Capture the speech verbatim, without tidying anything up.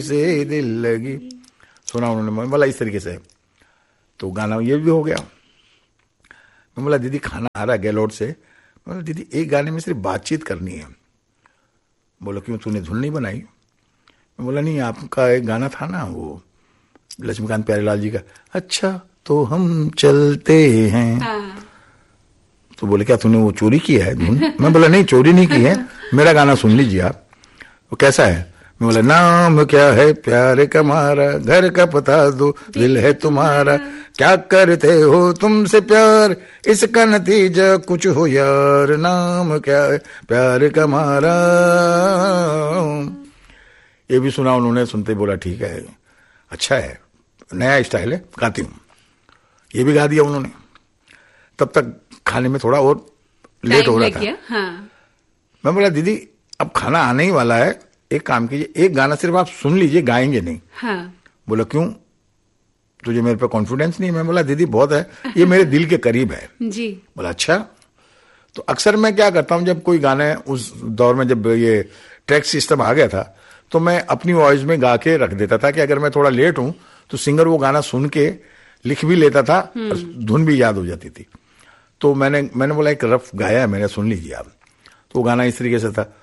से दिल लगी, सुना उन्होंने। मैं बोला इस तरीके से, तो गाना ये भी हो गया। मैं बोला दीदी खाना आ रहा गैलोड से। मैं बोला दीदी एक गाने में सिर्फ बातचीत करनी है। बोला क्यों, तूने धुन नहीं बनाई? मैं बोला नहीं, आपका एक गाना था ना वो लक्ष्मीकांत प्यारेलाल जी का, अच्छा तो हम चलते हैं। हाँ। तो बोले क्या तूने वो चोरी की है धुन? मैं बोला नहीं चोरी नहीं की है, मेरा गाना सुन लीजिए आप। वो कैसा है? मैं बोला नाम क्या है प्यार का मारा, घर का पता दो दिल है तुम्हारा, क्या करते हो तुमसे प्यार, इसका नतीजा कुछ हो यार, नाम क्या है प्यार का मारा। ये भी सुना उन्होंने। सुनते बोला ठीक है, अच्छा है, नया स्टाइल है, गाती हूँ। ये भी गा दिया उन्होंने। तब तक खाने में थोड़ा और लेट हो रहा था। हाँ। मैं बोला दीदी अब खाना आने ही वाला है, एक काम कीजिए, एक गाना सिर्फ आप सुन लीजिए, गाएंगे नहीं। हाँ। बोला क्यों, तुझे मेरे पे कॉन्फिडेंस नहीं? मैं बोला दीदी बहुत है, ये मेरे दिल के करीब है जी। बोला अच्छा। तो अक्सर मैं क्या करता हूँ, जब कोई गाने, उस दौर में जब ये ट्रैक सिस्टम आ गया था, तो मैं अपनी वॉइस में गा के रख देता था कि अगर मैं थोड़ा लेट हूं तो सिंगर वो गाना सुन के लिख भी लेता था और धुन भी याद हो जाती थी। तो मैंने मैंने बोला एक रफ गाया है मैंने, सुन लीजिए आप। तो वो गाना इस तरीके से था,